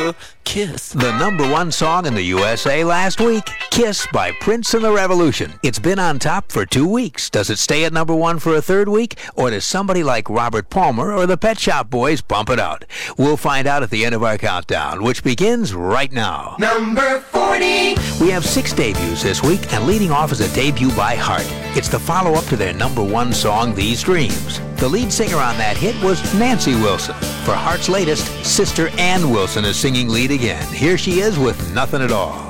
Kiss. The #1 song in the USA last week, Kiss by Prince and the Revolution. It's been on top for 2 weeks. Does it stay at #1 for a third week, or does somebody like Robert Palmer or the Pet Shop Boys bump it out? We'll find out at the end of our countdown, which begins right now. Number 40. We have 6 debuts this week, and leading off is a debut by Heart. It's the follow-up to their #1 song, These Dreams. The lead singer on that hit was Nancy Wilson. For Heart's latest, sister Ann Wilson is singing lead again. Here she is with Nothing at All.